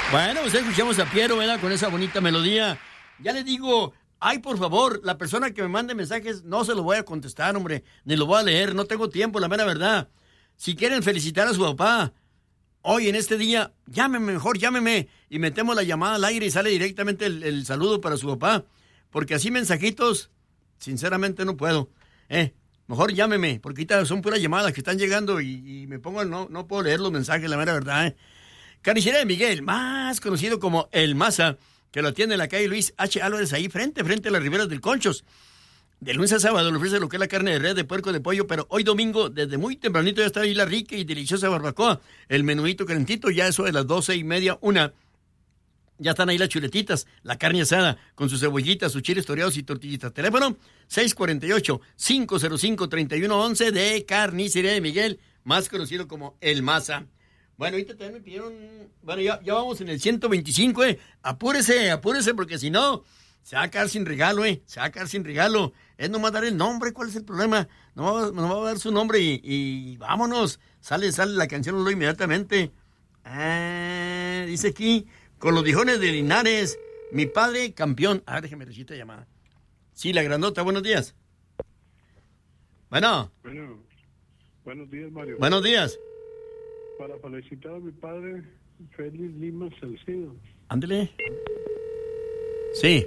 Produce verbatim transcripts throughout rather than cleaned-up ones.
Bueno, pues escuchamos a Piero, ¿verdad? Con esa bonita melodía. Ya le digo, ay, por favor, la persona que me mande mensajes no se los voy a contestar, hombre, ni los voy a leer, no tengo tiempo, la mera verdad. Si quieren felicitar a su papá, hoy en este día, llámeme mejor, llámeme, y metemos la llamada al aire y sale directamente el, el saludo para su papá, porque así mensajitos, sinceramente no puedo. Eh, mejor llámeme, porque ahorita son puras llamadas que están llegando y, y me pongo, no, no puedo leer los mensajes, la mera verdad, eh. Carnicería de Miguel, más conocido como El Maza, que lo atiende en la calle Luis H. Álvarez, ahí frente, frente a las riberas del Conchos. De lunes a sábado le ofrece lo que es la carne de res, de puerco, de pollo, pero hoy domingo, desde muy tempranito, ya está ahí la rica y deliciosa barbacoa, el menudito calentito, ya eso de las doce y media, una. Ya están ahí las chuletitas, la carne asada, con sus cebollitas, sus chiles toreados y tortillitas. Teléfono seis cuatro ocho, cinco cero cinco, tres uno uno uno de Carnicería de Miguel, más conocido como El Maza. Bueno, ahorita también me pidieron, bueno, ya, ya vamos en el ciento veinticinco, eh. Apúrese, apúrese, porque si no, se va a quedar sin regalo, eh. Se va a quedar sin regalo. Es nomás dar el nombre, ¿cuál es el problema? No va, no va a dar su nombre y, y vámonos. Sale, sale la canción lo inmediatamente. Ah, dice aquí, con los Dijones de Linares, mi padre campeón. A ver, déjeme recibir llamada. Sí, la grandota, buenos días. Bueno. Bueno, buenos días, Mario. Buenos días. Para felicitar a mi padre, Félix Lima Salcido. Ándele. Sí.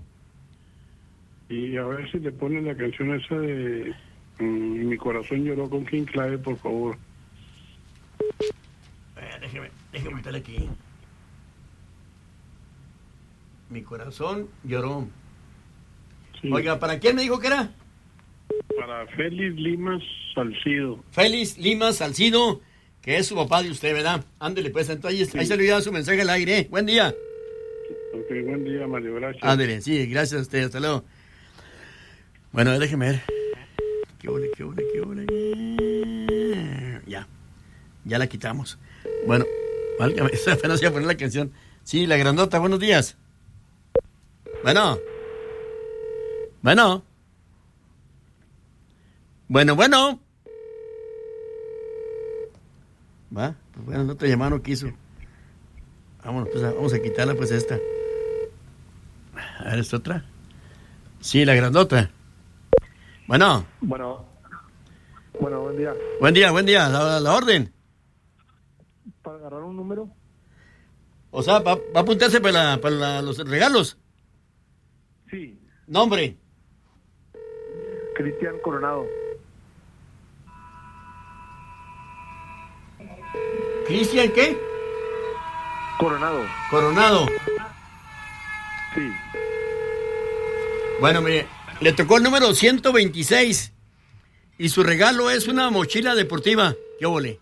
Y a ver si le ponen la canción esa de mm, Mi corazón lloró con King Clave, por favor. Eh, déjeme, déjeme meterle aquí. Mi corazón lloró. Sí. Oiga, ¿para quién me dijo que era? Para Félix Lima Salcido. Félix Lima Salcido, que es su papá de usted, ¿verdad? Ándele, pues, entonces sí. Ahí se le olvidaba su mensaje al aire, ¿eh? Buen día. Ok, buen día, Mario, gracias. Ándele, sí, gracias a usted, hasta luego. Bueno, déjeme ver. Qué ole, qué ole, qué ole. Ya, ya la quitamos. Bueno, válgame, apenas iba a poner la canción. Sí, la grandota, buenos días. Bueno. Bueno. Bueno, bueno. Va, pues bueno, no te llamaron, quiso. Vámonos, pues, vamos a quitarla, pues, esta. A ver, ¿esta otra? Sí, la grandota. Bueno. Bueno. Bueno, buen día. Buen día, buen día. La, la orden. ¿Para agarrar un número? O sea, ¿va, va a apuntarse para, la, para la, los regalos? Sí. Nombre. Cristian Coronado. ¿Cristian qué? Coronado. Coronado. Sí. Bueno, mire, le tocó el número ciento veintiséis y su regalo es una mochila deportiva. ¿Qué óvole?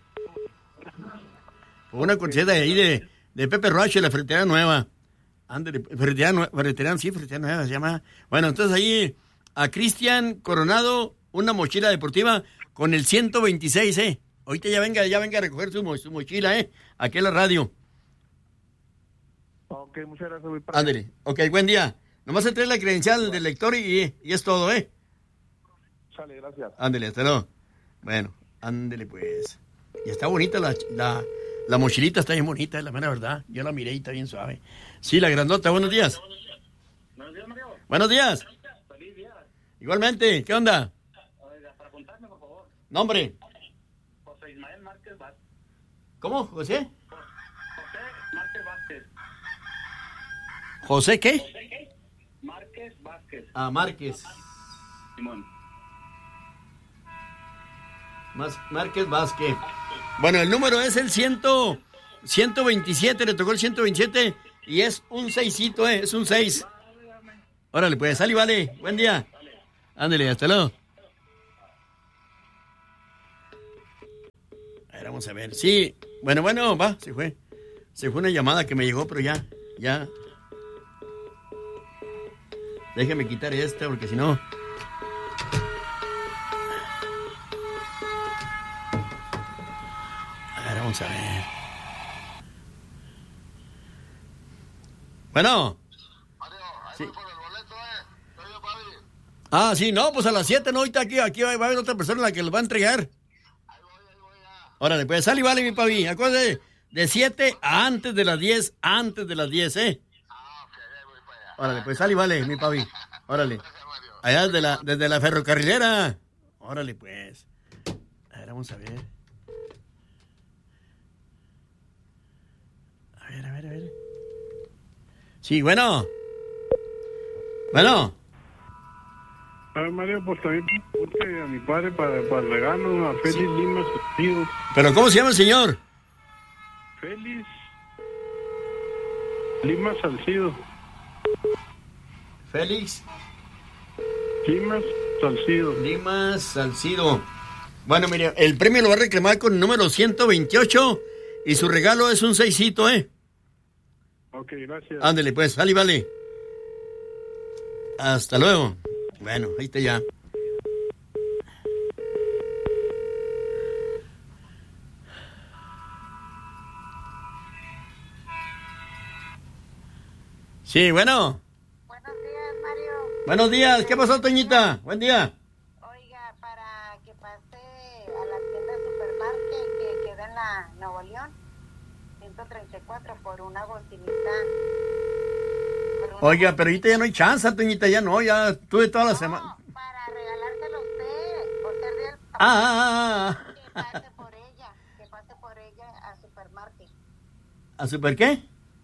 Una cortesía de ahí de, de Pepe Roache, la ferretería nueva. Ándale, ferretería nueva, ferretería, sí, ferretería nueva se llama. Bueno, entonces ahí a Cristian Coronado una mochila deportiva con el ciento veintiséis, ¿eh? Ahorita ya venga, ya venga a recoger su, mo- su mochila, ¿eh? Aquí en la radio. Ok, muchas gracias. Voy para Ándale, ok, buen día. Nomás se trae la credencial bueno. del lector y, y es todo, ¿eh? Sale, gracias. Ándale, hasta luego. Bueno, ándale pues. Y está bonita la, la, la mochilita, está bien bonita, es la mera verdad. Yo la miré y está bien suave. Sí, la grandota, buenos días. Buenos días, Mario. Buenos días. Feliz día. Igualmente, ¿qué onda? Oiga, para contarme, por favor. Nombre. José Ismael Márquez Vázquez. ¿Cómo, José? José Márquez Vázquez. ¿José qué? ¿José qué? Márquez Vázquez. Ah, Márquez. Simón. Más, Márquez Vázquez. Bueno, el número es el ciento, ciento veintisiete, le tocó el ciento veintisiete y es un seisito, ¿eh? Es un seis. Órale, pues, sale y vale. Buen día. Ándale, hasta luego. A ver, vamos a ver. Sí, bueno, bueno, va, se fue. Se fue una llamada que me llegó, pero ya, ya. Déjame quitar esta porque si no... A ver, vamos a ver. Bueno. Mario, ahí Sí. voy por el boleto, eh. Soy yo, papi. Ah, sí, no, pues a las siete, no, ahorita aquí, aquí va a haber otra persona la que los va a entregar. Ahí voy, ahí voy ya. Órale, pues sale y vale, mi papi. Acuérdate, de siete a antes de las diez, antes de las diez, ¿eh? Ah, ok, ahí voy para allá. Órale, pues sale y vale, mi papi. Órale. Gracias, Mario. Allá desde la, desde la ferrocarrilera. Órale, pues. A ver, vamos a ver. A ver, a ver, a ver. Sí, bueno. Bueno. A ver, Mario, pues también pregunte a mi padre para, para el regalo, a Félix Lima Salcido. ¿Pero cómo se llama el señor? Félix Lima Salcido. Félix Lima Salcido. Lima Salcido. Bueno, mire, el premio lo va a reclamar con el número ciento veintiocho y su regalo es un seisito, ¿eh? Ok, gracias. Ándele, pues, sale y vale. Hasta luego. Bueno, ahí está ya. Sí, bueno. Buenos días, Mario. Buenos días. ¿Qué pasó, Toñita? Buen día. Oiga, para que pase a la tienda Supermarket que queda en la Nuevo León, ciento treinta y cuatro por una bocinita. Por una Oiga, pero bocinita. ahorita ya no hay chance, Toñita, ya no, ya tuve toda la No, semana. para regalárselo a usted, por ser día del papá. Ah, ah, ah, Que pase por ella, que pase por ella a Supermarket. ah. ¿A super qué?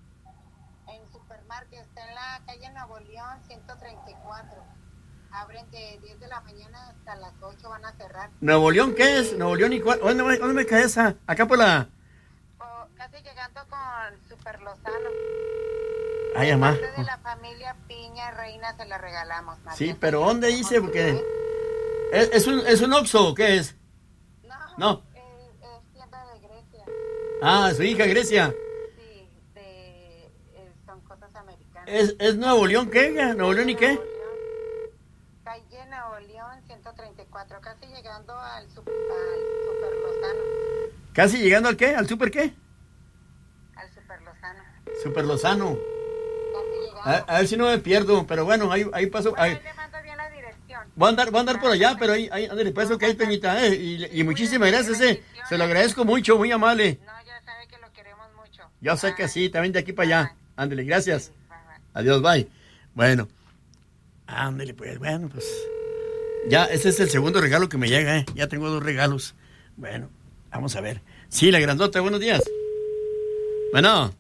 En Supermarket, está en la calle Nuevo León, ciento treinta y cuatro. Abren de diez de la mañana hasta las ocho, van a cerrar. ¿Nuevo León qué es? ¿Nuevo León y cuál? ¿Dónde, me- dónde me cae esa? Acá por la... O casi llegando con Super Lozano. Ay, mamá. Parte de la familia Piña Reina se la regalamos. María. Sí, pero ¿dónde dice? Porque... ¿Es, es un, ¿Es un Oxxo o qué es? No, No. Es, es tienda de Grecia. Ah, su hija Grecia. Sí, de, eh, son cosas americanas. ¿Es, es Nuevo León qué? oiga? ¿Nuevo León y qué? Nuevo León. Calle Nuevo León, ciento treinta y cuatro, casi llegando al, sup- al Super Lozano. ¿Casi llegando al qué? ¿Al super qué? Al Super Lozano. Super Lozano. Casi llegando. A, a ver si no me pierdo, pero bueno, ahí, ahí paso. Bueno, Ahí. ahí le mando bien la dirección. Voy a andar, voy a andar por allá, pero ahí, ahí, ándale, pues, ok, Toñita, eh, y, y muchísimas gracias, eh. Se lo agradezco mucho, muy amable. No, ya sabe que lo queremos mucho. Yo sé que Bye. sí, también de aquí para allá. Ándale, gracias. Sí, bye, bye. Adiós, bye. Bueno, ándale, pues, bueno, pues. Ya, ese es el segundo regalo que me llega, eh. Ya tengo dos regalos. Bueno, vamos a ver. Sí, la grandota, buenos días. Bueno.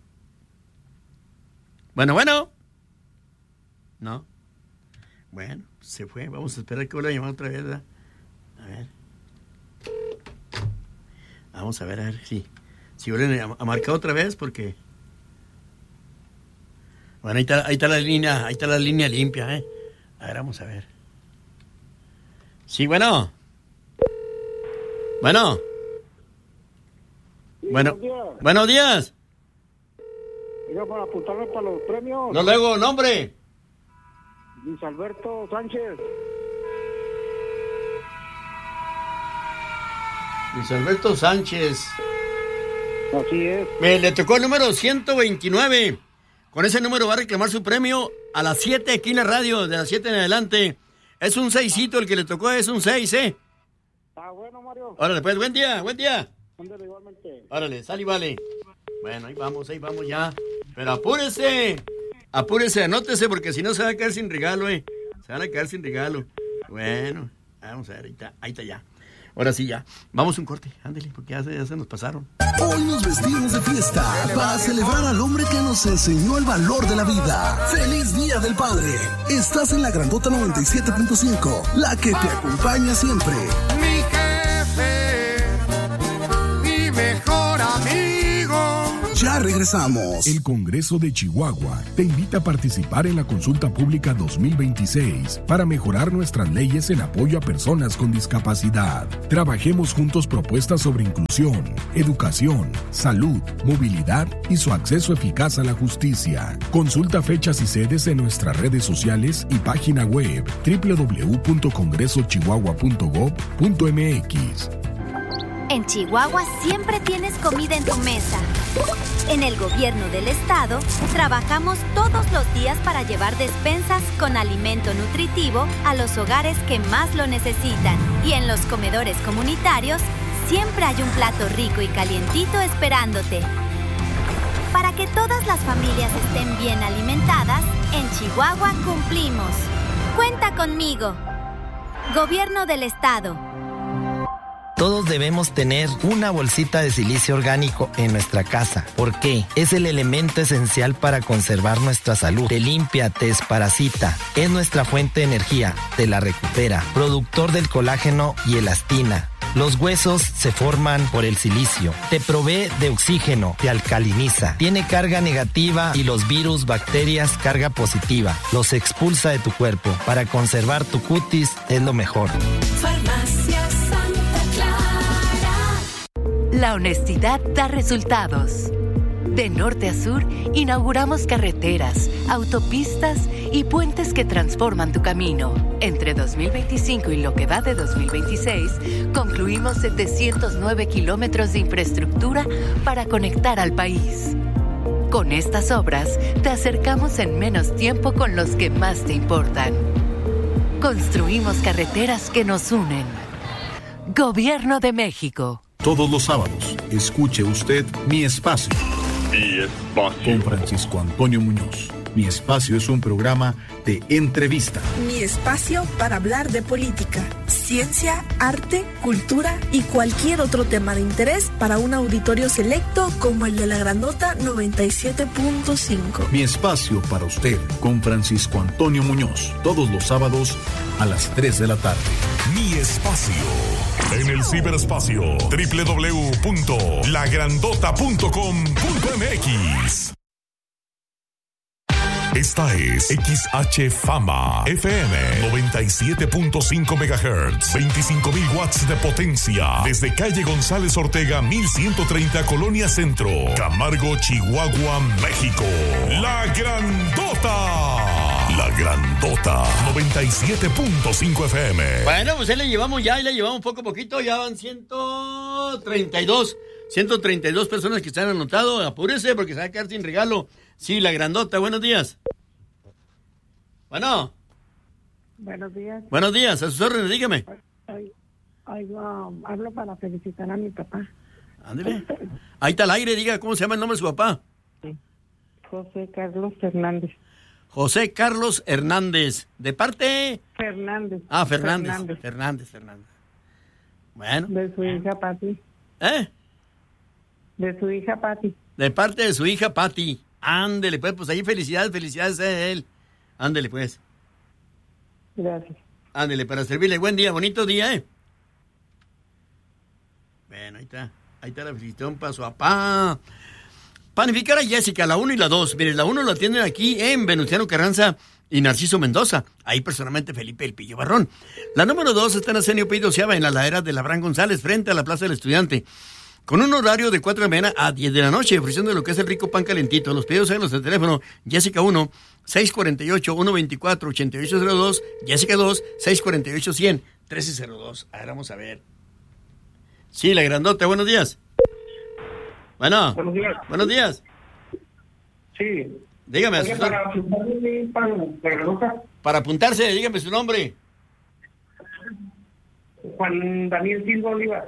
Bueno, bueno. No. Bueno, se fue. Vamos a esperar que vuelva a llamar otra vez, ¿verdad? A ver. Vamos a ver, a ver si, si vuelven a, a marcar otra vez, porque... Bueno, ahí está, ahí está la línea, ahí está la línea limpia, ¿eh? A ver, vamos a ver. Sí, bueno. Bueno. Bueno. buenos días. Buenos días. Oiga, para apuntarme para los premios. No luego, nombre. Luis Alberto Sánchez. Luis Alberto Sánchez. Así es. Me le tocó el número ciento veintinueve. Con ese número va a reclamar su premio a las siete aquí en la radio, de las siete en adelante. Es un seisito, el que le tocó es un seis, ¿eh? Está bueno, Mario. Órale, pues, buen día, buen día. Ándale, igualmente. Órale, sal y vale. Bueno, ahí vamos, ahí vamos ya. Pero apúrese, apúrese, anótese, porque si no se va a quedar sin regalo, ¿eh? Se van a quedar sin regalo. Bueno, vamos a ver, ahí está, ahí está ya. Ahora sí ya. Vamos a un corte, ándale, porque ya se, ya se nos pasaron. Hoy nos vestimos de fiesta para celebrar al hombre que nos enseñó el valor de la vida. ¡Feliz Día del Padre! Estás en la Grandota noventa y siete punto cinco, la que te acompaña siempre. Mi jefe, mi mejor amigo. Ya regresamos. El Congreso de Chihuahua te invita a participar en la consulta pública dos mil veintiséis para mejorar nuestras leyes en apoyo a personas con discapacidad. Trabajemos juntos propuestas sobre inclusión, educación, salud, movilidad y su acceso eficaz a la justicia. Consulta fechas y sedes en nuestras redes sociales y página web doble u doble u doble u punto congreso chihuahua punto gob punto m x. En Chihuahua siempre tienes comida en tu mesa. En el gobierno del estado, trabajamos todos los días para llevar despensas con alimento nutritivo a los hogares que más lo necesitan. Y en los comedores comunitarios, siempre hay un plato rico y calientito esperándote. Para que todas las familias estén bien alimentadas, en Chihuahua cumplimos. Cuenta conmigo. Gobierno del Estado. Todos debemos tener una bolsita de silicio orgánico en nuestra casa. ¿Por qué? Es el elemento esencial para conservar nuestra salud. Te limpia, te desparasita. Es nuestra fuente de energía. Te la recupera. Productor del colágeno y elastina. Los huesos se forman por el silicio. Te provee de oxígeno, te alcaliniza. Tiene carga negativa y los virus, bacterias, carga positiva. Los expulsa de tu cuerpo. Para conservar tu cutis es lo mejor. Farmacia Santa Clara. La honestidad da resultados. De norte a sur, inauguramos carreteras, autopistas y puentes que transforman tu camino. Entre dos mil veinticinco y lo que va de dos mil veintiséis, concluimos setecientos nueve kilómetros de infraestructura para conectar al país. Con estas obras, te acercamos en menos tiempo con los que más te importan. Construimos carreteras que nos unen. Gobierno de México. Todos los sábados, escuche usted Mi Espacio. Mi Espacio. Con Francisco Antonio Muñoz. Mi Espacio es un programa de entrevista. Mi espacio para hablar de política, ciencia, arte, cultura y cualquier otro tema de interés para un auditorio selecto como el de la Grandota noventa y siete punto cinco. Mi Espacio para usted con Francisco Antonio Muñoz. Todos los sábados a las tres de la tarde. Mi Espacio. En el ciberespacio doble u doble u doble u punto la grandota punto com punto m x. Esta es X H Fama F M noventa y siete punto cinco megahertz, veinticinco mil watts de potencia, desde calle González Ortega mil ciento treinta, Colonia Centro, Camargo, Chihuahua, México. La Grandota. La Grandota noventa y siete punto cinco F M. Bueno, pues ahí le llevamos ya, y le llevamos poco a poquito, ya van ciento treinta y dos personas que se han anotado. Apúrese porque se va a quedar sin regalo. Sí, La Grandota, buenos días. Bueno. Buenos días. Buenos días, a sus órdenes, dígame. Ay, ay, um, hablo para felicitar a mi papá. Ándele. Ahí está al aire, diga cómo se llama el nombre de su papá. Sí. José Carlos Hernández. José Carlos Hernández. ¿De parte? Fernández. Ah, Fernández. Fernández, Fernández. Fernández. Bueno. De su hija Pati. ¿Eh? De su hija Pati. De parte de su hija Pati. Ándele, pues, pues ahí felicidades, felicidades a él. Ándele, pues. Gracias. Ándele, para servirle. Buen día, bonito día, ¿eh? Bueno, ahí está. Ahí está la felicitación para su papá. Panificar a Jessica, la uno y la dos. Mire, la uno la tienen aquí en Venustiano Carranza y Narciso Mendoza. Ahí personalmente Felipe El Pillo Barrón. La número dos está en Arsenio P. Doceava, en la ladera de Labrán González, frente a la Plaza del Estudiante. Con un horario de cuatro de la mañana a diez de la noche, ofreciendo lo que es el rico pan calentito. Los pedidos en los del teléfono Jessica uno, seis cuatro ocho, uno dos cuatro, ocho ocho cero dos, Jessica dos, seis cuatro ocho, cien, trece cero dos. A ver, vamos a ver. Sí, La Grandota, buenos días. Bueno. Buenos días. Buenos días. Sí. Dígame. Oye, para, apuntarse, para, para, para apuntarse, dígame su nombre. Juan Daniel Silva Oliva.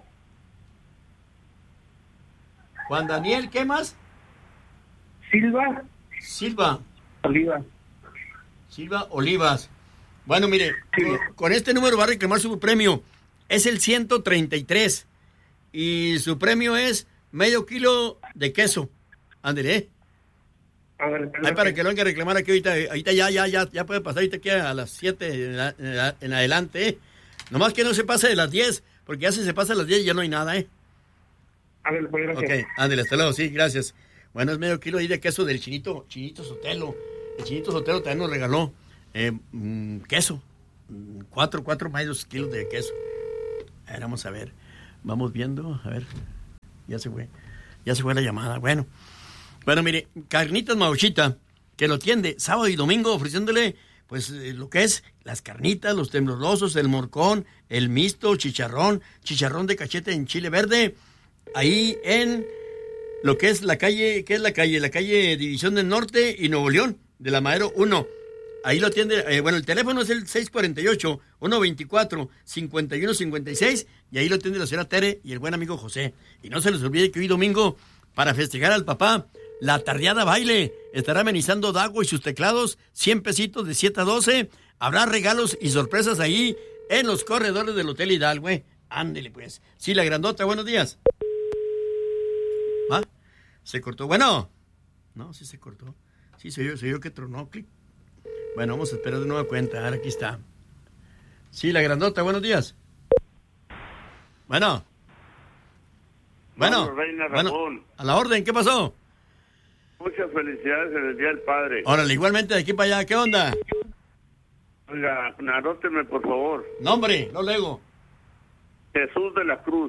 Juan Daniel, ¿qué más? Silva. Silva. Oliva. Silva Olivas. Bueno, mire, sí. con, con este número va a reclamar su premio. Es el ciento treinta y tres. Y su premio es medio kilo de queso. Ándele, ¿eh? A ver, Ahí para que lo venga a reclamar aquí ahorita. Ahorita ya, ya, ya, ya puede pasar. Ahorita aquí a las siete en, la, en, la, en adelante, ¿eh? Nomás que no se pase de las diez, porque ya si se pasa a las diez ya no hay nada, ¿eh? Ándale, pues, gracias. Ok, ándale, hasta luego, sí, gracias. Bueno, es medio kilo ahí de queso del Chinito, Chinito Sotelo. El Chinito Sotelo también nos regaló eh, mmm, queso. Cuatro, cuatro medios kilos de queso. A ver, vamos a ver. Vamos viendo, a ver. Ya se fue. Ya se fue la llamada. Bueno. Bueno, mire, Carnitas Mauchita, que lo atiende sábado y domingo ofreciéndole, pues, eh, lo que es las carnitas, los temblorosos, el morcón, el mixto, chicharrón, chicharrón de cachete en chile verde. Ahí en lo que es la calle, ¿qué es la calle? La calle División del Norte y Nuevo León, de la Madero uno. Ahí lo atiende, eh, bueno, el teléfono es el seis cuatro ocho, uno dos cuatro, cinco uno cinco seis, y ahí lo atiende la señora Tere y el buen amigo José. Y no se les olvide que hoy domingo, para festejar al papá, La Tardeada Baile estará amenizando Dago y sus teclados, cien pesitos de siete a doce. Habrá regalos y sorpresas ahí en los corredores del Hotel Hidalgo, ¿eh? Ándele, pues. Sí, la grandota, buenos días. ¿Ah? Se cortó. Bueno. No, sí se cortó. Sí, soy yo, soy yo que tronó. Clic. Bueno, vamos a esperar de nueva cuenta. Ahora aquí está. Sí, la grandota, buenos días. Bueno. Bueno. Vamos, Reina bueno, Ramón. a la orden, ¿qué pasó? Muchas felicidades en el Día del Padre. Órale, igualmente de aquí para allá, ¿qué onda? Oiga, anóteme, por favor. Nombre, no lego. Jesús de la Cruz.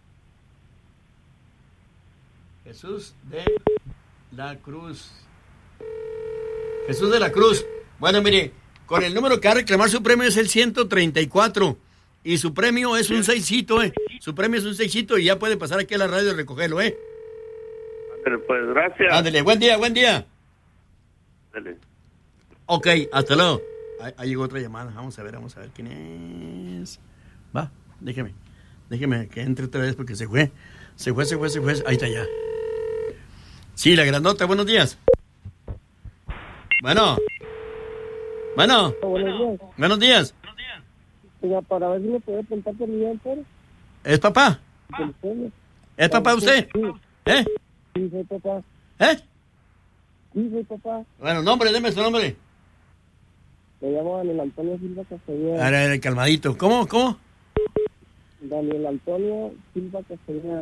Jesús de la Cruz. Jesús de la Cruz. Bueno, mire, con el número que va a reclamar su premio es el ciento treinta y cuatro. Y su premio es un seisito, ¿eh? Su premio es un seisito y ya puede pasar aquí a la radio y recogerlo, ¿eh? Ándale, pues, gracias. Ándale, buen día, buen día. Ándale. Ok, hasta luego. Ahí, ahí llegó otra llamada. Vamos a ver, vamos a ver quién es. Va, déjeme. Déjeme que entre otra vez porque se fue. Se fue, se fue, se fue. Ahí está ya. Sí, la grandota, buenos días. Bueno. Bueno. Buenos días. Buenos días. Oiga, para ver si me puede apuntar por mi entero. ¿Es papá? ¿Es papá usted? Sí. ¿Eh? Sí, soy papá. ¿Eh? Sí, soy papá. Bueno, nombre, deme su nombre. Me llamo Daniel Antonio Silva Castañeda. A ver, calmadito. ¿Cómo? ¿Cómo? Daniel Antonio Silva Castañeda.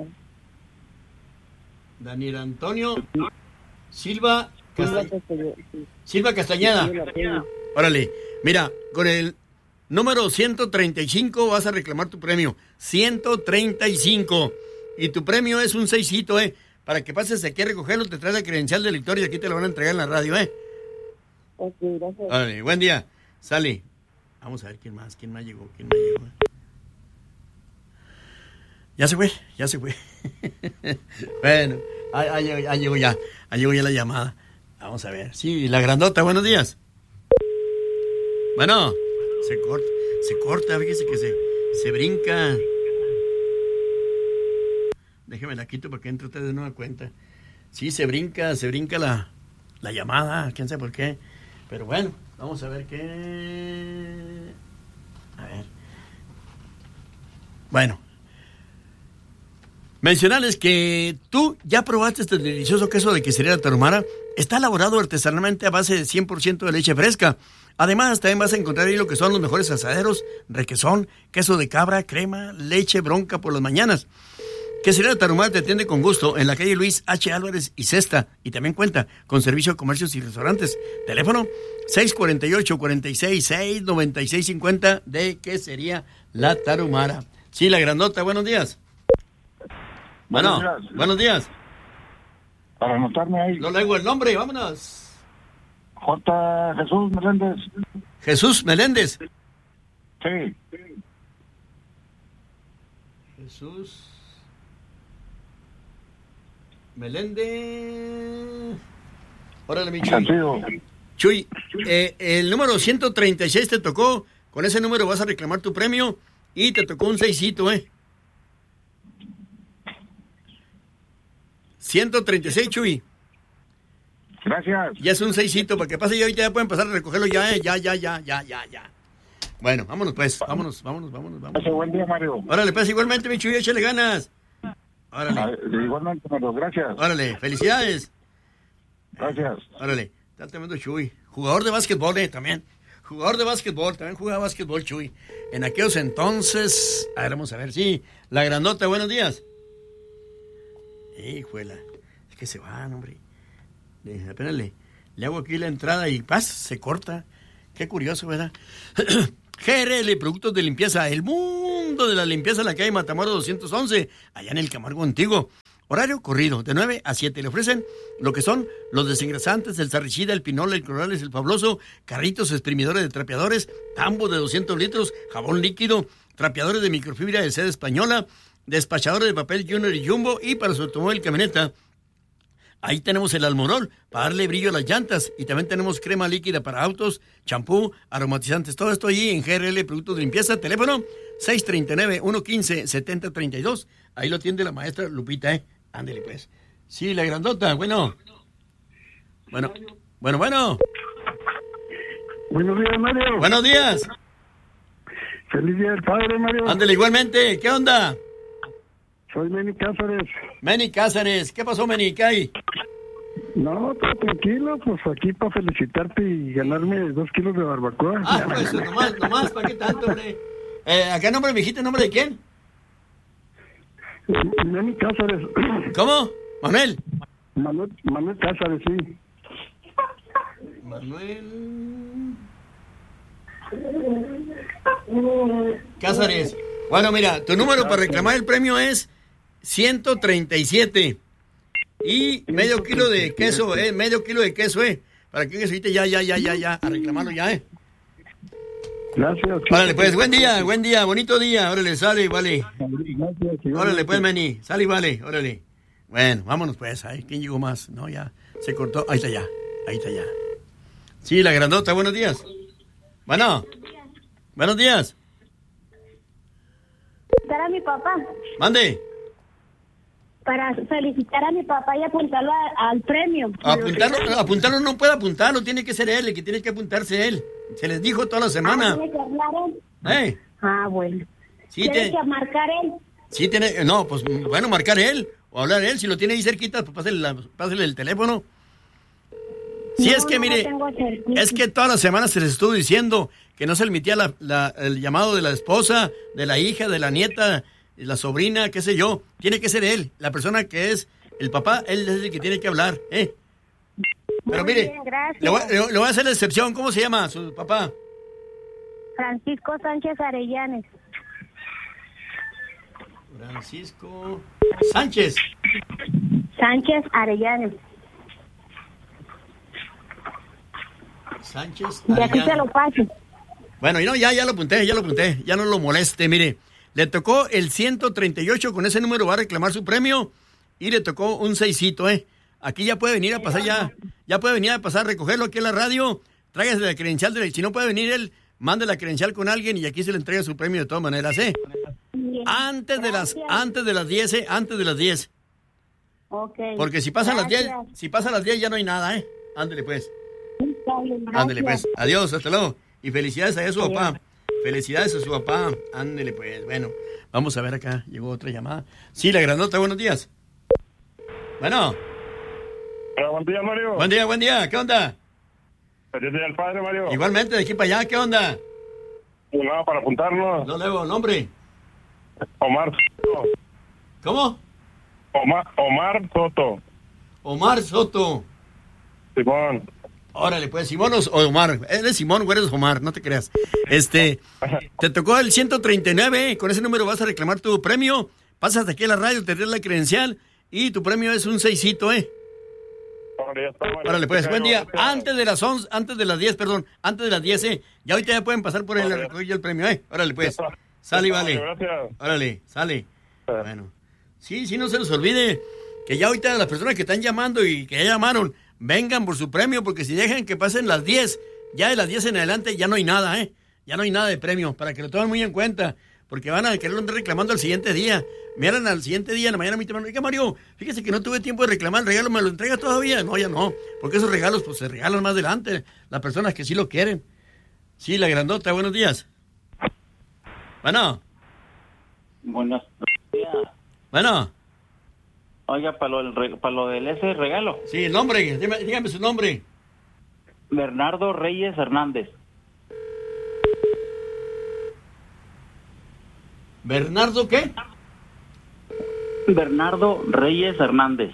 Daniel Antonio Silva Silva Casta- Castañeda. Sí. Silva Castañeda. Sí, la tengo. Órale, mira, con el número ciento treinta y cinco vas a reclamar tu premio. ciento treinta y cinco. Y tu premio es un seisito, ¿eh? Para que pases aquí a recogerlo, te traes la credencial de lector y aquí te lo van a entregar en la radio, ¿eh? Ok, gracias. Órale, buen día. Sale. Vamos a ver quién más, quién más llegó, quién más llegó. Ya se fue, ya se fue. Bueno, ahí, ahí, llegó- ahí llegó ya, ahí llegó ya la llamada. Vamos a ver. Sí, la grandota, buenos días. Bueno, se corta, se corta, fíjese que se, se brinca. Déjeme la quito para que entre usted de nueva cuenta. Sí, se brinca, se brinca la, la llamada, quién sabe por qué. Pero bueno, vamos a ver qué... A ver. Bueno. Mencionarles que tú ya probaste este delicioso queso de quesería Tarahumara. Está elaborado artesanalmente a base de cien por ciento de leche fresca. Además, también vas a encontrar ahí lo que son los mejores asaderos, requesón, queso de cabra, crema, leche bronca por las mañanas. Quesería Tarahumara te atiende con gusto en la calle Luis H. Álvarez y Cesta, y también cuenta con servicio a comercios y restaurantes. Teléfono seis cuatro ocho, cuatro seis seis, nueve seis cinco cero de Quesería La Tarahumara. Sí, la grandota, buenos días. Bueno, Buenos días. buenos días. Para anotarme ahí. No le hago el nombre, vámonos. J. Jesús Meléndez. Jesús Meléndez. Sí. Jesús Meléndez. Órale, mi Chuy. Sentido. Chuy, eh, el número ciento treinta y seis te tocó. Con ese número vas a reclamar tu premio y te tocó un seisito, ¿eh? ciento treinta y seis, Chuy. Gracias. Ya es un seisito, para que pase ya ahorita ya pueden pasar a recogerlo ya, ¿eh? Ya, ya, ya, ya, ya, ya. Bueno, vámonos pues, vámonos, vámonos, vámonos, vámonos. Pase buen día, Mario. Órale, pues igualmente, mi Chuy, échale ganas. Órale. Ah, Igualmente, Mario, gracias. Órale, felicidades. Gracias. Órale, está tremendo Chuy. Jugador de básquetbol, eh, también. Jugador de básquetbol, también jugaba básquetbol, Chuy. En aquellos entonces, a ver, vamos a ver, sí. La grandota, buenos días. Hijuela, es que se van, hombre. Le- Apenas le, le hago aquí la entrada y paz, se corta. Qué curioso, ¿verdad? G R L, Productos de Limpieza, el mundo de la limpieza en la calle Matamoros doscientos once, allá en el Camargo Antiguo. Horario corrido, de nueve a siete. Le ofrecen lo que son los desengrasantes, el sarricida, el pinol, el clorales, el fabuloso, carritos exprimidores de trapeadores, tambo de doscientos litros, jabón líquido, trapeadores de microfibra de seda española, despachadores de papel Junior y Jumbo, y para su automóvil camioneta, ahí tenemos el Almorol para darle brillo a las llantas, y también tenemos crema líquida para autos, champú, aromatizantes, todo esto allí en G R L Productos de Limpieza. Teléfono seis tres nueve, uno uno cinco, siete cero tres dos. Ahí lo atiende la maestra Lupita, ¿eh? Ándele pues. Sí, la grandota, bueno. Bueno, bueno, bueno. Buenos días, Mario. Buenos días. Feliz Día del Padre, Mario. Ándale, igualmente. ¿Qué onda? Soy Meni Cázares. Meni Cázares. ¿Qué pasó, Meni? ¿Qué hay? No, todo tranquilo, pues aquí para felicitarte y ganarme dos kilos de barbacoa. Ah, pues nomás, nomás, ¿para qué tanto, hombre? Eh, ¿A qué nombre me dijiste? ¿Nombre de quién? Meni Cázares. ¿Cómo? ¿Manuel? Manuel, Manuel Cázares, sí. Manuel Cázares. Bueno, mira, tu número para reclamar el premio es ciento treinta y siete. Y medio kilo de queso, eh, medio kilo de queso, eh. Para que necesite ya, ya, ya, ya, ya, a reclamarlo ya, eh. Gracias. Órale, pues, buen día, buen día, bonito día. Órale, sale, vale. Gracias. Órale, pues, Meni, sale, vale, órale. Bueno, vámonos, pues, ahí, ¿quién llegó más? No, ya, se cortó, ahí está ya, ahí está ya. Sí, la grandota, buenos días. Bueno, buenos días. Para a mi papá. Mande. Para felicitar a mi papá y apuntarlo a, al premio. Apuntarlo, apuntarlo no puede apuntarlo, tiene que ser él, el que tiene que apuntarse él. Se les dijo toda la semana. Ah, ¿tiene que hablar él? ¿Eh? Ah, bueno. Sí, ¿Tiene te... que marcar él? Sí, tiene, no, pues bueno, marcar él o hablar él. Si lo tiene ahí cerquita, pues pásale, la, pásale el teléfono. Sí, no, es que no mire, es que todas las semanas se les estuvo diciendo que no se le emitía la, la, el llamado de la esposa, de la hija, de la nieta, de la sobrina, qué sé yo. Tiene que ser él, la persona que es el papá, él es el que tiene que hablar, ¿eh? Pero Muy mire, bien, gracias. le, voy, le, le voy a hacer la excepción. ¿Cómo se llama su papá? Francisco Sánchez Arellanes. Francisco Sánchez. Sánchez Arellanes. Sánchez Y aquí Arellanes. se lo paso. Bueno, y no, ya, ya lo apunté, ya lo apunté. Ya no lo moleste, mire. Le tocó el ciento treinta y ocho, con ese número va a reclamar su premio. Y le tocó un seisito, ¿eh? Aquí ya puede venir a pasar, ya ya puede venir a pasar a recogerlo aquí en la radio. Tráigase la credencial, de, si no puede venir él, mande la credencial con alguien y aquí se le entrega su premio de todas maneras, ¿eh? Bien, Antes de las, gracias. antes de las diez, ¿eh? Antes de las diez. Ok. Porque si pasan las diez, Gracias. si pasan las diez ya no hay nada, ¿eh? Ándele pues. Está bien, gracias. Ándele pues. Adiós, hasta luego. Y felicidades a su Adiós. papá. Felicidades a su papá. Ándele pues. Bueno, vamos a ver acá. Llegó otra llamada. Sí, la grandota, buenos días. Bueno. Hola, buen día, Mario. Buen día, buen día. ¿Qué onda? Feliz Día del Padre, Mario. Igualmente, de aquí para allá, ¿qué onda? Nada, para apuntarnos. No leo nombre. Omar Soto. ¿Cómo? Omar, Omar Soto. Omar Soto. Simón. Órale, pues, Simón o Omar. Eres Simón o eres Omar, no te creas. Este, te tocó el ciento treinta y nueve, con ese número vas a reclamar tu premio. Pasas aquí a la radio, te das la credencial y tu premio es un seisito, ¿eh? Órale, pues, buen día. Antes de las once, antes de las diez, perdón, antes de las diez, ¿eh? Ya ahorita ya pueden pasar por él a recoger el premio, ¿eh? Órale, pues. Sale y vale. Órale, sale. Bueno. Sí, sí, no se les olvide que ya ahorita las personas que están llamando y que ya llamaron, vengan por su premio, porque si dejan que pasen las diez, ya de las diez en adelante ya no hay nada, ¿eh? Ya no hay nada de premio, para que lo tomen muy en cuenta, porque van a querer andar reclamando al siguiente día. Miran al siguiente día, en la mañana, a mí te van a decir, Mario, fíjese que no tuve tiempo de reclamar el regalo, ¿me lo entrega todavía? No, ya no, porque esos regalos pues se regalan más adelante, las personas que sí lo quieren. Sí, la grandota, buenos días. Bueno. Buenos días. Bueno. Oiga, para lo, del re- para lo del ese regalo. Sí, el nombre, dígame, dígame su nombre. Bernardo Reyes Hernández. ¿Bernardo qué? Bernardo Reyes Hernández.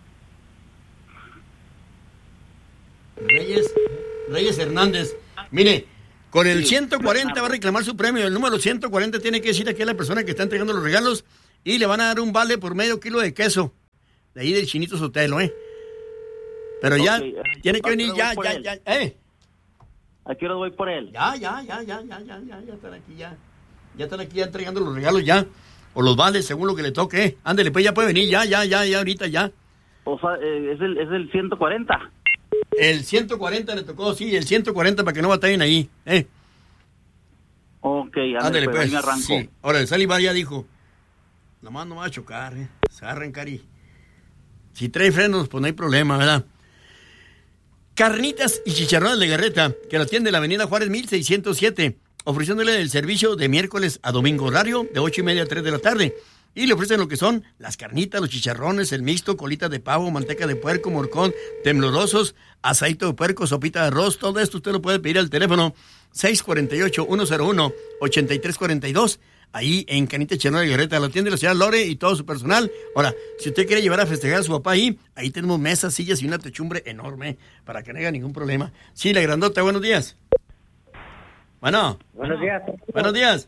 Reyes, Reyes Hernández. Mire, con el ciento cuarenta va a reclamar su premio. El número ciento cuarenta tiene que decir aquí a la persona que está entregando los regalos y le van a dar un vale por medio kilo de queso. De ahí del Chinito Sotelo, ¿eh? Pero ya, Okay, tiene que ¿a qué venir hora ya, voy por ya, él? ya, ¿eh? ¿A qué hora voy por él? Ya, ya, ya, ya, ya, ya, ya, ya están aquí ya. Ya están aquí ya entregando los regalos ya. O los vales, según lo que le toque, ¿eh? Ándele, pues ya puede venir, ya, ya, ya, ya, ahorita ya. O sea, eh, es el, es el ciento cuarenta. El ciento cuarenta le tocó, sí, el ciento cuarenta para que no batallen ahí, ¿eh? Ok, ándale, Ándale, pues, pues. ahí me arranco. Sí. Ahora, el Salivar ya dijo, nomás no va a chocar, ¿eh? Se va a arrancar y... Si trae frenos, pues no hay problema, ¿verdad? Carnitas y chicharrones de Garreta, que lo atiende la avenida Juárez mil seiscientos siete, ofreciéndole el servicio de miércoles a domingo, horario de ocho y media a tres de la tarde. Y le ofrecen lo que son las carnitas, los chicharrones, el mixto, colita de pavo, manteca de puerco, morcón, temblorosos, aceite de puerco, sopita de arroz. Todo esto usted lo puede pedir al teléfono seis cuatro ocho, uno cero uno, ocho tres cuatro dos. Ahí en Carnitas y Chicharrones de Garreta. Lo atiende la señora Lore y todo su personal. Ahora, si usted quiere llevar a festejar a su papá ahí, ahí tenemos mesas, sillas y una techumbre enorme para que no haya ningún problema. Sí, la grandota, buenos días. Bueno. Buenos días. Buenos días.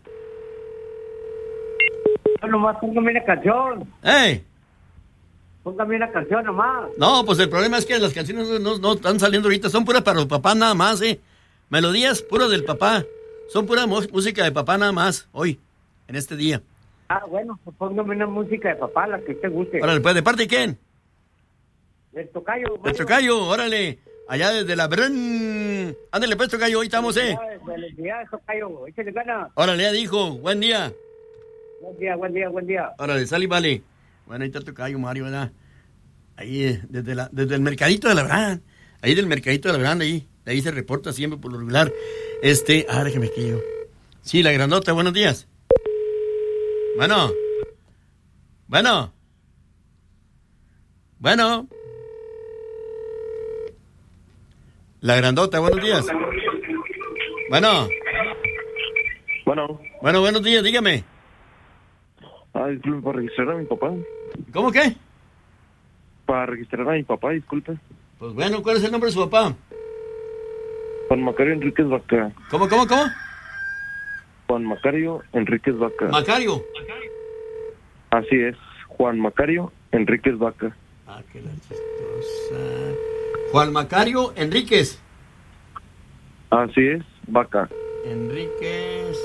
Nomás póngame una canción. ¡Ey! Póngame una canción nomás. No, pues el problema es que las canciones no, no, no están saliendo ahorita. Son puras para los papás nada más, ¿eh? Melodías puras del papá. Son pura música de papá nada más, hoy, en este día. Ah, bueno, pues póngame una música de papá, la que te guste. Órale, pues, ¿de parte de quién? Del tocayo. Del tocayo, órale. Allá desde la Brun. Ándale, pues, tocayo, hoy estamos, ¿eh? Felicidades, tocayo. Échale ganas. Órale, ya dijo. Buen día. Buen día, buen día, buen día. Órale, sal y vale. Bueno, ahí está tocayo, Mario, ¿verdad? Ahí, eh, desde, la, desde el mercadito de la Brand. Ahí del mercadito de la Brand, ahí. De ahí se reporta siempre por lo regular. Este, ah, déjame que yo. Sí, la grandota, buenos días. Bueno. Bueno. Bueno. La grandota, buenos días. Bueno. Bueno. Bueno, buenos días, dígame. Ah, disculpe, para registrar a mi papá. ¿Cómo qué? Para registrar a mi papá, disculpe. Pues bueno, ¿cuál es el nombre de su papá? Juan Macario Enríquez Vaca. ¿Cómo, cómo, cómo? Juan Macario Enríquez Vaca. ¿Macario? Así es, Juan Macario Enríquez Vaca. Ah, qué la chistosa. Juan Macario Enríquez. Así es, Vaca. Enríquez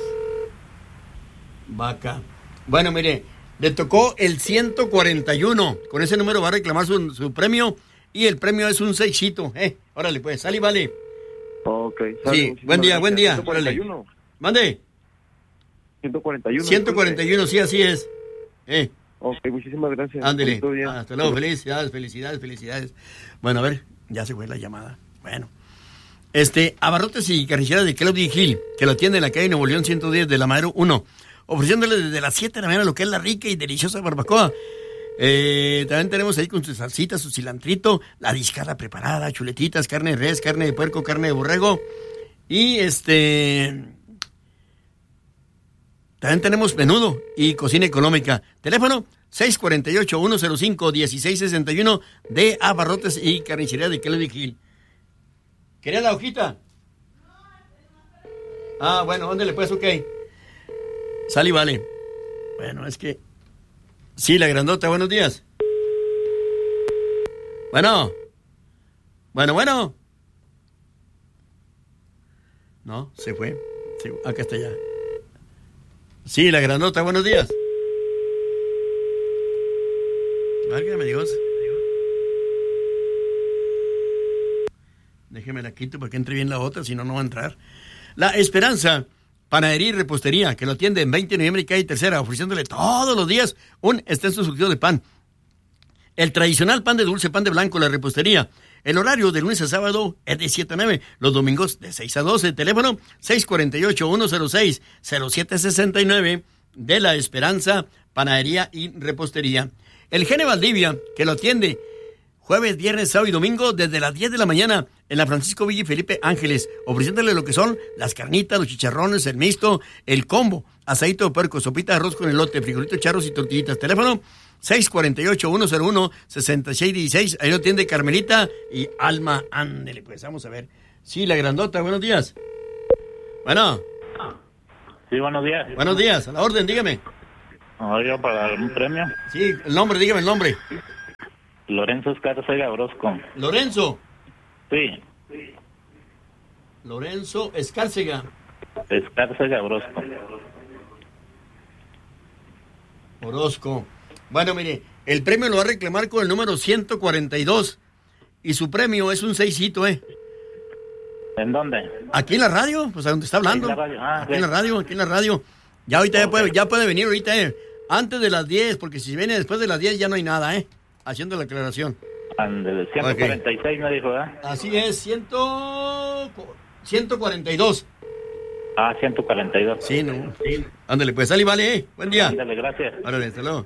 Vaca. Bueno, mire, le tocó el ciento cuarenta y uno. Con ese número va a reclamar su, su premio. Y el premio es un seisito, ¿eh? Órale, pues, sal y vale. Ok. Sale, sí, buen día, buen día. ciento cuarenta y uno. Mande. ciento cuarenta y uno. ciento cuarenta y uno, sí, así es. ¿Eh? Ok, muchísimas gracias. Ándele. Ah, hasta luego, felicidades, felicidades, felicidades. Bueno, a ver, ya se fue la llamada. Bueno. Este, abarrotes y carnicerías de Claudia Gil, que lo atiende en la calle Nuevo León ciento diez de la Madero uno, ofreciéndole desde las siete de la mañana lo que es la rica y deliciosa barbacoa. Eh, también tenemos ahí con su salsita, su cilantrito, la discada preparada, chuletitas, carne de res, carne de puerco, carne de borrego. Y este... también tenemos menudo y cocina económica. Teléfono seis cuatro ocho, uno cero cinco, uno seis seis uno de Abarrotes y Carnicería de Claudia Gil. ¿Quería la hojita? Ah, bueno, ¿dónde le puedes? Ok. Sal y vale. Bueno, es que... sí, la grandota, buenos días. Bueno. Bueno, bueno. No, se fue. Se... acá está ya. Sí, la grandota, buenos días. Válgame Dios. Déjeme la quito porque entre bien la otra, si no, no va a entrar. La Esperanza, panadería y repostería, que lo atiende en veinte de noviembre y calle Tercera, ofreciéndole todos los días un extenso surtido de pan. El tradicional pan de dulce, pan de blanco, la repostería. El horario de lunes a sábado es de siete a nueve, los domingos de seis a doce. Teléfono seis cuatro ocho, uno cero seis, cero siete seis nueve de La Esperanza, panadería y repostería. El Gene Valdivia, que lo atiende jueves, viernes, sábado y domingo desde las diez de la mañana en la Francisco Villa y Felipe Ángeles, ofreciéndole lo que son las carnitas, los chicharrones, el mixto, el combo, aceite de puerco, sopita de arroz con elote, frijolitos charros y tortillitas. Teléfono seis cuatro ocho, uno cero uno, seis seis uno seis. Ahí lo atiende Carmelita y Alma. Ándele, pues vamos a ver. Sí, la grandota, buenos días. Bueno. Sí, buenos días. Buenos días, a la orden, dígame. Oiga, para dar un premio. Sí, el nombre, dígame el nombre. Lorenzo Escárcega Orozco. ¿Lorenzo? Sí. Lorenzo Escárcega. Escárcega Orozco. Orozco. Bueno, mire, el premio lo va a reclamar con el número ciento cuarenta y dos. Y su premio es un seisito, ¿eh? ¿En dónde? Aquí en la radio, pues a donde está hablando. Aquí en la radio, ah, aquí sí. en la radio, aquí en la radio. Ya ahorita okay. ya, puede, ya puede venir ahorita, ¿eh? Antes de las diez, porque si viene después de las diez ya no hay nada, ¿eh? Haciendo la aclaración. Ándale, ciento cuarenta y seis me dijo, ¿verdad? Así es, ciento... ciento cuarenta y dos. Ah, ciento cuarenta y dos. Sí, no. Sí. Ándale, pues, sale y vale, ¿eh? Buen día. Ándale, gracias. Ándale, hasta luego.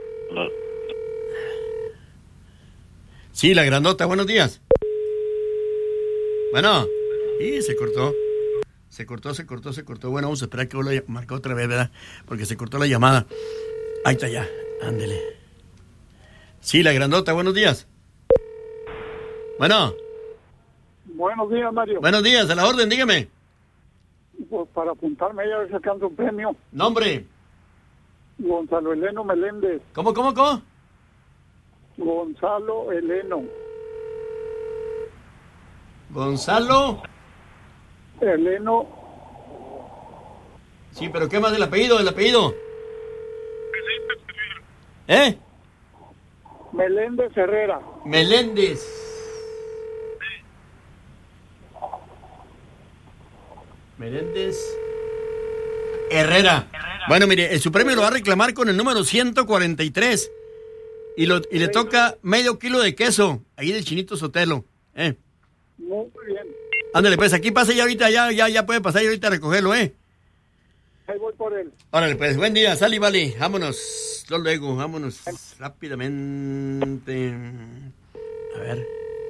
Sí, la grandota, buenos días. Bueno, y se cortó. Se cortó, se cortó, se cortó. Bueno, vamos a esperar que vuelva a marcar otra vez, ¿verdad? Porque se cortó la llamada. Ahí está ya, ándele. Sí, la grandota, buenos días. Bueno. Buenos días, Mario. Buenos días, a la orden, dígame. Pues para apuntarme ahí a ver si alcanzo un premio. Nombre. Gonzalo Eleno Meléndez. ¿Cómo, cómo, cómo? Gonzalo Eleno. Gonzalo. Eleno. Sí, pero ¿qué más del apellido? ¿El apellido? ¿Eh? Meléndez Herrera. Meléndez. Meléndez Herrera. Bueno, mire, su premio lo va a reclamar con el número ciento cuarenta y tres. Y, lo, y le toca medio kilo de queso, ahí del Chinito Sotelo. ¿eh? Muy bien. Ándale, pues, aquí pasa ya ahorita, ya, ya, ya puede pasar y ahorita a recogerlo, ¿eh? Ahí voy por él. Órale, pues, buen día, sal y vale, vámonos, luego, vámonos rápidamente. A ver.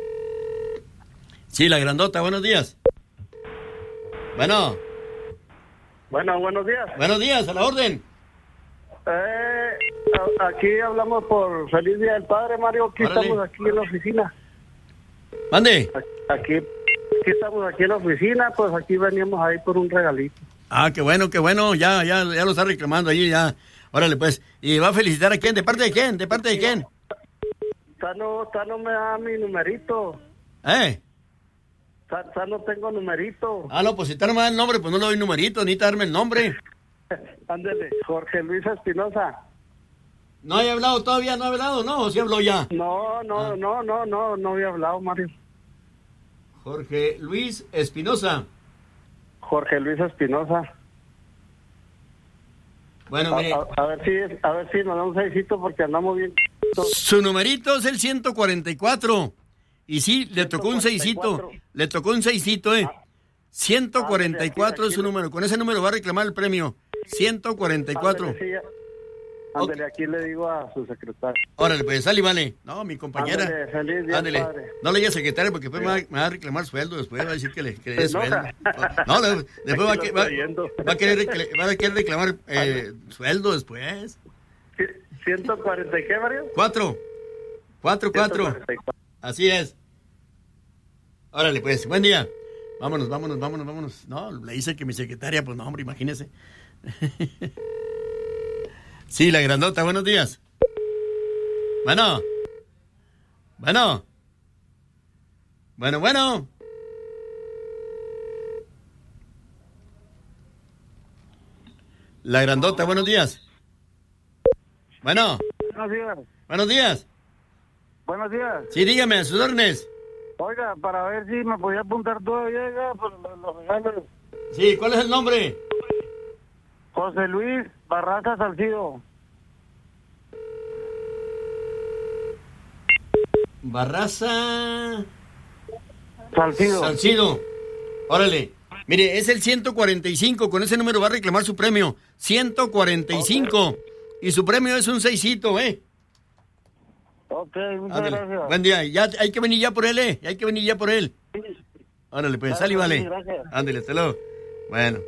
Sí, la grandota, buenos días. Bueno. Bueno, buenos días. Buenos días, a la orden. Eh, a- aquí hablamos por Feliz Día del Padre, Mario. Aquí Órale. estamos aquí en la oficina. Mande. Aquí, aquí estamos aquí en la oficina, pues aquí veníamos ahí por un regalito. Ah, qué bueno, qué bueno, ya, ya, ya lo está reclamando ahí, ya. Órale, pues. ¿Y va a felicitar a quién? ¿De parte de quién? ¿De parte de quién? Tano, Tano me da mi numerito. ¿Eh? Ta- Tano tengo numerito. Ah, no, pues si está nomás el nombre, pues no le doy numerito, ni darme el nombre. Ándele, Jorge Luis Espinosa. ¿No haya hablado todavía? ¿No ha hablado? ¿No? ¿O sí habló ya? No, no, Ah. no, no, no, no había hablado, Mario. Jorge Luis Espinosa. Jorge Luis Espinosa. Bueno, A, mire. a- a ver si, a ver si nos da un seisito porque andamos bien. Su numerito es el ciento cuarenta y cuatro. Y sí, le tocó un seisito. Le tocó un seisito, ¿eh? ciento cuarenta y cuatro es su número. Con ese número va a reclamar el premio. ciento cuarenta y cuatro. Ándele, sí, ya. Ándele, aquí le digo a su secretario. Órale, pues, sale y vale. No, mi compañera. Ándele, feliz día, Ándele. padre. No le diga secretario porque después me va, me va a reclamar sueldo. Después va a decir que le, que le dé Se sueldo. enoja. No, no, después va, a Aquí que- lo va, estoy oyendo. va a querer, recla- va a querer reclamar eh, sueldo después. ¿ciento cuarenta y qué, Mario? Cuatro. Cuatro, cuatro. ciento cuarenta y cuatro. Así es. Órale, pues, buen día. Vámonos, vámonos, vámonos, vámonos. No, le dice que mi secretaria, pues no, hombre, imagínese. Sí, la grandota, buenos días. Bueno. Bueno. Bueno, bueno. La grandota, buenos días. Bueno. Buenos días. Buenos días. Buenos días. Sí, dígame, a sus órdenes. Oiga, para ver si me podía apuntar todavía ya, pues los, los regalos. Sí, ¿cuál es el nombre? José Luis Barraza Salcido. Barraza Salcido. Salcido. Órale. Mire, es el ciento cuarenta y cinco. Con ese número va a reclamar su premio. ciento cuarenta y cinco. Y su premio es un seisito, ¿eh? Ok, muchas Ándale. gracias. Buen día. Ya hay que venir ya por él, ¿eh? Hay que venir ya por él. Órale, pues, sal y vale. Gracias. Ándale, hasta luego. Bueno.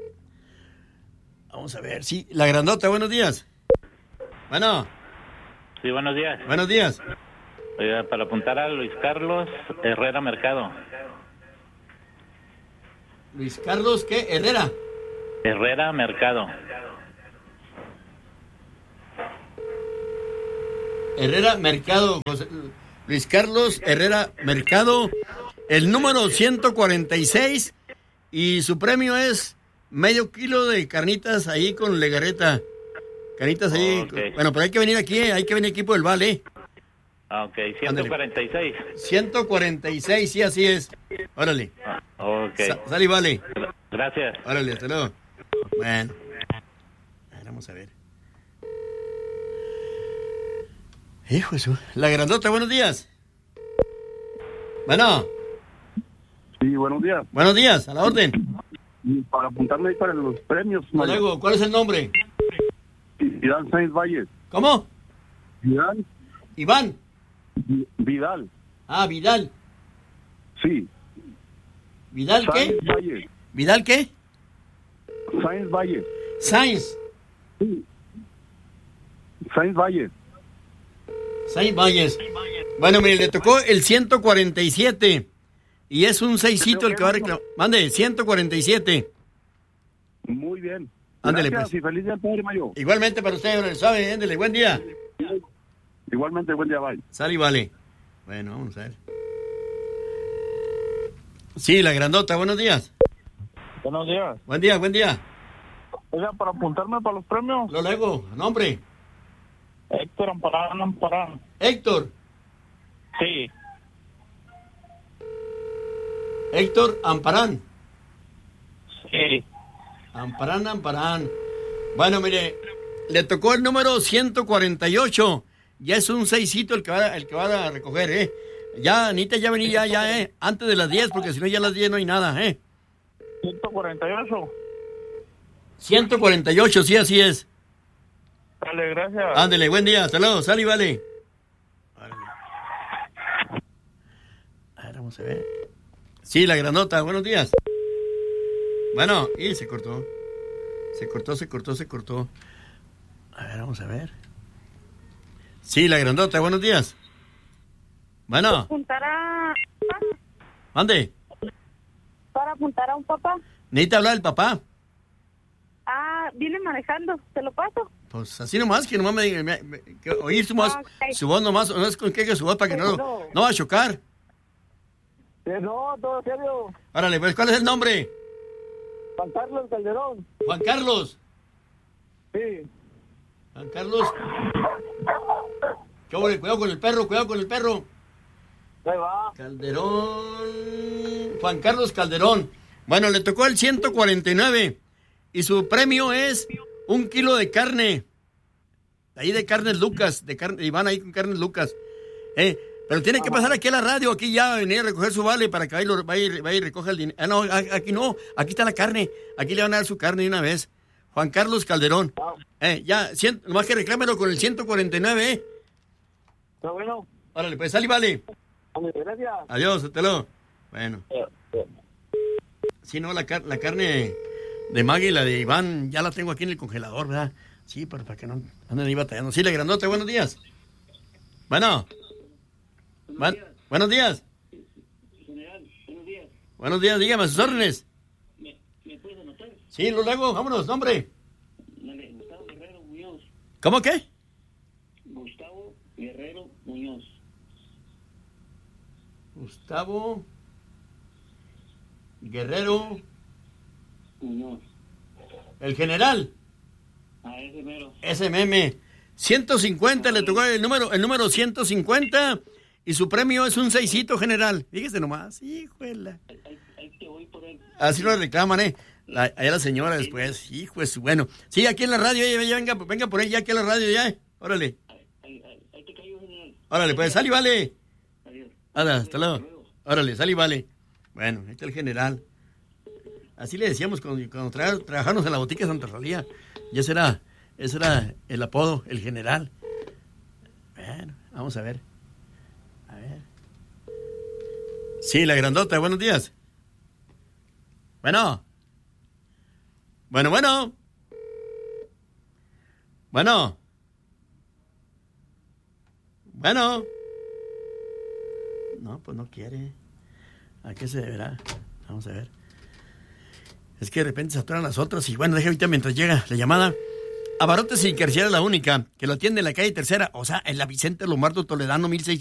Vamos a ver, sí. La grandota, buenos días. Bueno, Sí, buenos días. buenos días. Oiga, para apuntar a Luis Carlos Herrera Mercado. Luis Carlos, ¿qué? Herrera. Herrera Mercado. Herrera Mercado, José- Luis Carlos Herrera Mercado, el número ciento cuarenta y seis, y su premio es medio kilo de carnitas ahí con legarreta. Carnitas ahí. Ok. Bueno, pero hay que venir aquí, eh, hay que venir aquí por el vale. Ah, ok, ciento cuarenta y seis. ciento cuarenta y seis, sí, así es. Órale. Ah, ok. Sa- sal y vale. Gracias. Órale, hasta luego. Bueno. A ver, vamos a ver. Hijo de su... La grandota, buenos días. Bueno. Sí, buenos días. Buenos días, a la orden. Para apuntarme ahí para los premios. Luego, ¿cuál es el nombre? Vidal Sáenz Valles. ¿Cómo? Vidal. Iván. Vidal. Ah, Vidal. Sí. ¿Vidal Sáenz qué? Valles. ¿Vidal qué? Sáenz Valles. Sáenz. Sí. Sáenz Valles. Sáenz Valles. Bueno, mire, le tocó el ciento cuarenta y siete. Y es un seisito el que va a reclamar. Mande, ciento cuarenta y siete. Muy bien. Ándele, Gracias pues. y feliz día al Padre Mayo. Igualmente para usted, don Suave, ándele, buen día. Igualmente, buen día, bye. Sale y vale. Bueno, vamos a ver. Sí, la grandota, buenos días. Buenos días. Buen día, buen día. Oiga, para apuntarme para los premios. Lo luego, nombre. Héctor Amparán, Amparán. Héctor. Sí. Héctor Amparán. Sí. Amparán, Amparán. Bueno, mire, le tocó el número ciento cuarenta y ocho. Ya es un seisito el que va, el que va a recoger, ¿eh? Ya, Anita, ya vení, ya, ya, ¿eh? Antes de las diez, porque si no, ya a las diez no hay nada, ¿eh? ciento cuarenta y ocho. ciento cuarenta y ocho, sí, así es. Dale, gracias. Ándele, buen día, hasta luego, sale y vale. A ver, vamos a ver. Sí, la granota, buenos días. Bueno, y se cortó. Se cortó, se cortó, se cortó. A ver, vamos a ver. Sí, la grandota, buenos días. Bueno. Apuntar a... ¿Dónde? Para apuntar a un papá. Necesita hablar del papá. Ah, viene manejando, ¿te lo paso? Pues así nomás, que nomás me diga, me- me- que oír su voz, Okay. su voz nomás, no es con que su voz para que no, no va a chocar. No, todo serio. Órale, pues, ¿cuál es el nombre? Juan Carlos Calderón. Juan Carlos. Sí. Juan Carlos. ¿Qué hubo? Cuidado con el perro, cuidado con el perro. Ahí va. Calderón. Juan Carlos Calderón. Bueno, le tocó el ciento cuarenta y nueve. Y su premio es un kilo de carne. Ahí de carnes Lucas. De carne, y van ahí con carnes Lucas. Eh, pero tiene que pasar aquí a la radio. Aquí ya venir a recoger su vale para que ahí lo, vaya, y, vaya y recoja el dinero. Ah, no, aquí no. Aquí está la carne. Aquí le van a dar su carne de una vez. Juan Carlos Calderón. Eh, ya, cien, nomás que reclámelo con el ciento cuarenta y nueve, ¿eh? Está bueno. Órale, pues, sal y vale. Gracias. Adiós, hasta luego. Bueno. Sí, no, la, car la carne de Maggie y la de Iván ya la tengo aquí en el congelador, ¿verdad? Sí, pero para que no anden ahí batallando. Sí, la grandota, buenos días. Bueno. Buenos días. Buenos días. Buenos días. Buenos días, dígame a sus órdenes. ¿Me, me puedes anotar? Sí, lo hago, vámonos, nombre. Dale, Gustavo Guerrero Muñoz. ¿Cómo qué? Gustavo Guerrero Muñoz. Gustavo Guerrero Muñoz. El general. A ese mero. S M M. ciento cincuenta, le tocó el número, el número ciento cincuenta. Y su premio es un seisito, general. Fíjese nomás, híjole. Ahí, ahí te voy por él. Así lo reclaman, ¿eh? La, allá la señora después, hijo de su... Bueno, sí, aquí en la radio, ya, ya, venga, venga por ahí, ya aquí en la radio, ya, ¿eh? Órale. Ahí, ahí, ahí te caigo, general. Órale, pues, sal y vale. Adiós. Anda, hasta luego. Órale, sal y vale. Bueno, ahí está el general. Así le decíamos cuando, cuando tra trabajamos en la botica de Santa Rosalía. Y ese era, ese era el apodo, el general. Bueno, vamos a ver. A ver. Sí, la grandota, buenos días. Bueno. Bueno, bueno. Bueno. Bueno. No, pues no quiere. ¿A qué se deberá? Vamos a ver. Es que de repente se atoran las otras y bueno, deja ahorita mientras llega la llamada. Abarrotes y Carciera La Única, que lo atiende en la calle Tercera, o sea, en la Vicente Lombardo Toledano mil seiscientos.